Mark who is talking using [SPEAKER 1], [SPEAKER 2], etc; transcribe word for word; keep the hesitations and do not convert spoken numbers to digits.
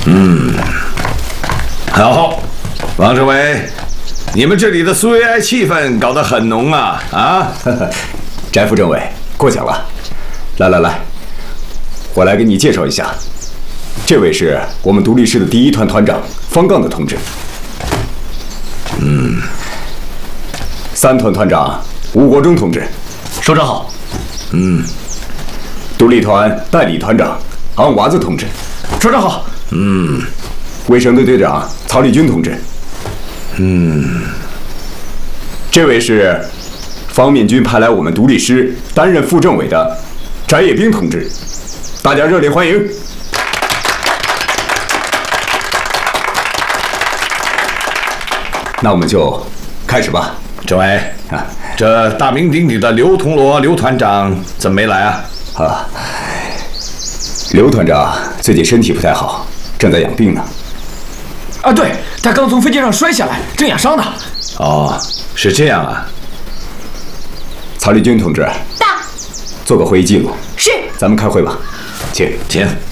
[SPEAKER 1] 嗯，好，王政委，你们这里的苏维埃气氛搞得很浓啊啊！
[SPEAKER 2] 翟副政委过奖了。来来来，我来给你介绍一下，这位是我们独立师的第一团团长方刚的同志。嗯，三团团长吴国忠同志。
[SPEAKER 3] 首长好。
[SPEAKER 2] 嗯，独立团代理团长昂娃子同志。
[SPEAKER 3] 首长好。
[SPEAKER 2] 嗯，卫生队队长曹立军同志。嗯，这位是方面军派来我们独立师担任副政委的翟业兵同志，大家热烈欢迎。那我们就开始吧。
[SPEAKER 1] 政委啊，这大名鼎鼎的刘铜锣刘团长怎么没来啊？
[SPEAKER 2] 啊，刘团长最近身体不太好，正在养病呢。
[SPEAKER 3] 啊，对，他刚从飞机上摔下来，正养伤呢。
[SPEAKER 1] 哦，是这样啊。
[SPEAKER 2] 曹立军同志，
[SPEAKER 4] 到。
[SPEAKER 2] 做个会议记录。
[SPEAKER 4] 是。
[SPEAKER 2] 咱们开会吧，请
[SPEAKER 1] 请。